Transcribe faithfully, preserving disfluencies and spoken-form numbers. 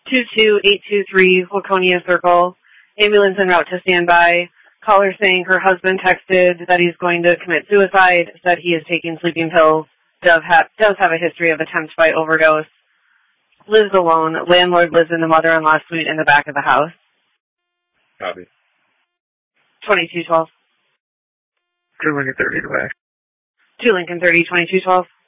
two two eight two three Waconia Circle. Ambulance en route to standby. Caller saying her husband texted that he's going to commit suicide, said he is taking sleeping pills, does have, does have a history of attempt by overdose. Lives alone. Landlord lives in the mother-in-law suite in the back of the house. Copy. twenty-two twelve. two Lincoln thirty to back. two Lincoln thirty, twenty-two twelve.